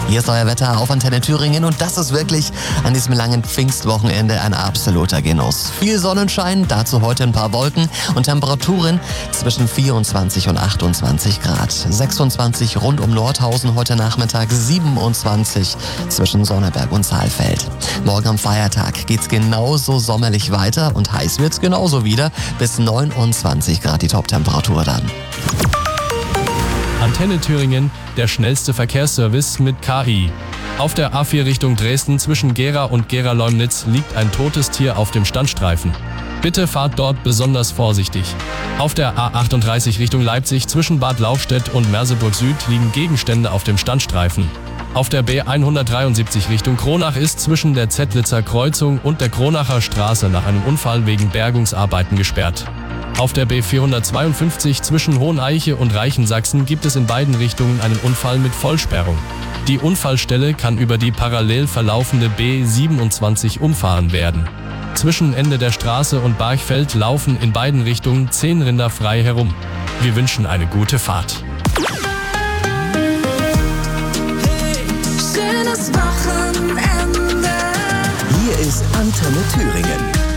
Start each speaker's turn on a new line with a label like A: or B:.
A: Hier ist euer Wetter auf Antenne Thüringen und das ist wirklich an diesem langen Pfingstwochenende ein absoluter Genuss. Viel Sonnenschein, dazu heute ein paar Wolken und Temperaturen zwischen 24 und 28 Grad. 26 rund um Nordhausen heute Nachmittag, 27 zwischen Sonneberg und Saalfeld. Morgen am Feiertag geht's genauso sommerlich weiter und heiß wird's genauso wieder. Bis 29 Grad die Toptemperatur dann.
B: Antenne Thüringen, der schnellste Verkehrsservice mit KI. Auf der A4 Richtung Dresden zwischen Gera und Gera-Leumnitz liegt ein totes Tier auf dem Standstreifen. Bitte fahrt dort besonders vorsichtig. Auf der A38 Richtung Leipzig zwischen Bad Lauchstädt und Merseburg Süd liegen Gegenstände auf dem Standstreifen. Auf der B173 Richtung Kronach ist zwischen der Zettlitzer Kreuzung und der Kronacher Straße nach einem Unfall wegen Bergungsarbeiten gesperrt. Auf der B452 zwischen Hoheneiche und Reichensachsen gibt es in beiden Richtungen einen Unfall mit Vollsperrung. Die Unfallstelle kann über die parallel verlaufende B27 umfahren werden. Zwischen Ende der Straße und Barchfeld laufen in beiden Richtungen 10 Rinder frei herum. Wir wünschen eine gute Fahrt.
C: Hey, schönes Wochenende.
D: Hier ist Antenne Thüringen.